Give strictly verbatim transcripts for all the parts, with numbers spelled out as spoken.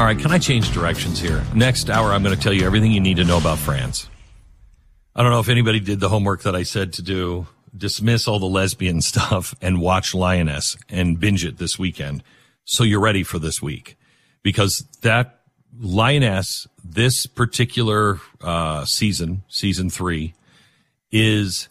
All right, can I change directions here? Next hour, I'm going to tell you everything you need to know about France. I don't know if anybody did the homework that I said to do. Dismiss all the lesbian stuff and watch Lioness and binge it this weekend. So you're ready for this week. Because that Lioness, this particular uh, season, season three, is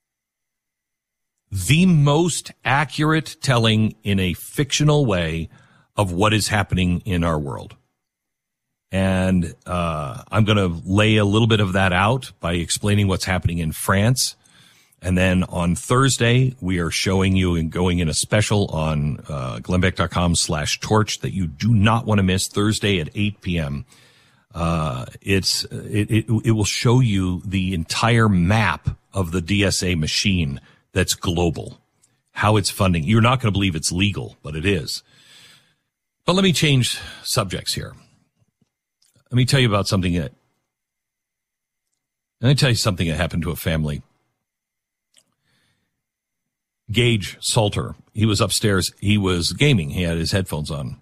the most accurate telling in a fictional way of what is happening in our world. And uh I'm going to lay a little bit of that out by explaining what's happening in France. And then on Thursday, we are showing you and going in a special on uh glennbeck.com slash torch that you do not want to miss, Thursday at eight p.m. Uh it's it, it it will show you the entire map of the D S A machine that's global, how it's funding. You're not going to believe it's legal, but it is. But let me change subjects here. Let me tell you about something that, let me tell you something that happened to a family. Gage Salter, he was upstairs. He was gaming. He had his headphones on.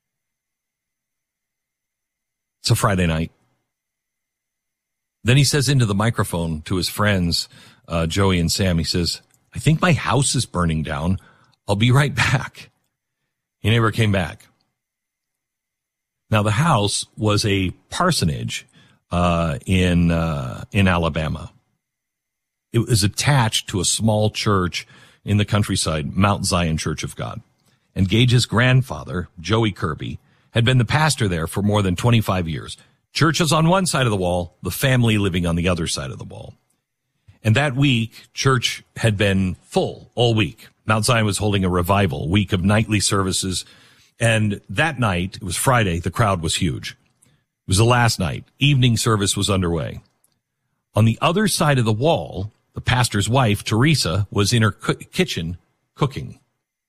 It's a Friday night. Then he says into the microphone to his friends, uh, Joey and Sam, he says, I think my house is burning down. I'll be right back. He never came back. Now, the house was a parsonage uh in uh in Alabama. It was attached to a small church in the countryside, Mount Zion Church of God. And Gage's grandfather, Joey Kirby, had been the pastor there for more than twenty-five years. Church is on one side of the wall, the family living on the other side of the wall. And that week, church had been full all week. Mount Zion was holding a revival, week of nightly services. And that night, it was Friday, the crowd was huge. It was the last night. Evening service was underway. On the other side of the wall, the pastor's wife, Teresa, was in her co- kitchen cooking.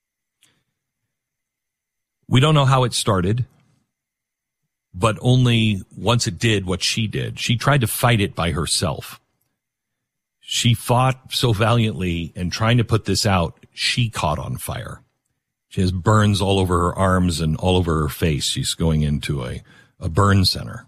We don't know how it started, but only once it did what she did. She tried to fight it by herself. She fought so valiantly, and trying to put this out, she caught on fire. She has burns all over her arms and all over her face. She's going into a, a burn center.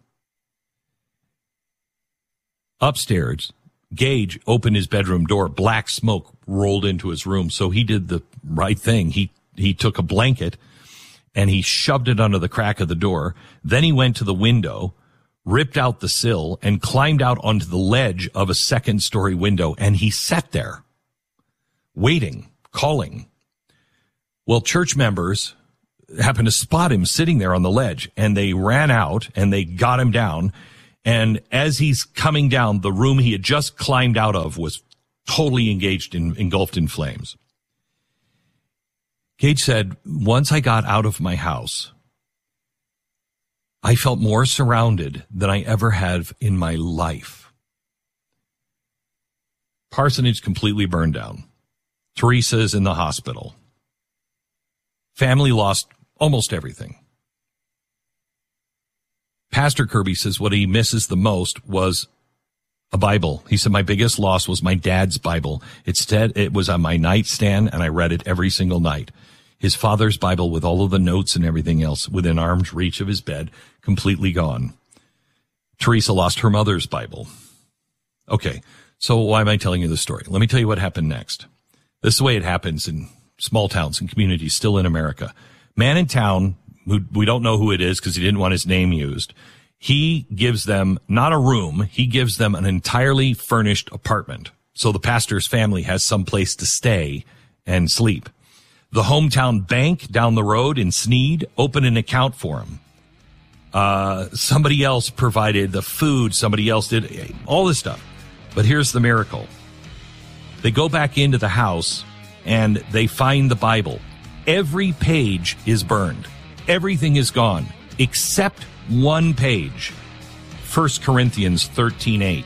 Upstairs, Gage opened his bedroom door. Black smoke rolled into his room. So he did the right thing. He, he took a blanket and he shoved it under the crack of the door. Then he went to the window, ripped out the sill, and climbed out onto the ledge of a second story window. And he sat there waiting, calling. Well, church members happened to spot him sitting there on the ledge, and they ran out and they got him down. And as he's coming down, the room he had just climbed out of was totally engaged in, engulfed in flames. Gage said, once I got out of my house, I felt more surrounded than I ever have in my life. Parsonage completely burned down. Teresa's in the hospital. Family lost almost everything. Pastor Kirby says what he misses the most was a Bible. He said, my biggest loss was my dad's Bible. Instead, it was on my nightstand, and I read it every single night. His father's Bible, with all of the notes and everything else, within arm's reach of his bed, completely gone. Teresa lost her mother's Bible. Okay, so why am I telling you this story? Let me tell you what happened next. This is the way it happens in small towns and communities still in America. Man in town, who we don't know who it is because he didn't want his name used, he gives them not a room, he gives them an entirely furnished apartment. So the pastor's family has some place to stay and sleep. The hometown bank down the road in Sneed opened an account for him. Uh, somebody else provided the food, somebody else did all this stuff. But here's the miracle. They go back into the house and they find the Bible. Every page is burned. Everything is gone except one page. First Corinthians thirteen eight.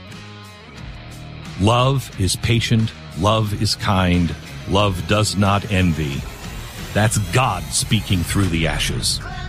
Love is patient. Love is kind. Love does not envy. That's God speaking through the ashes.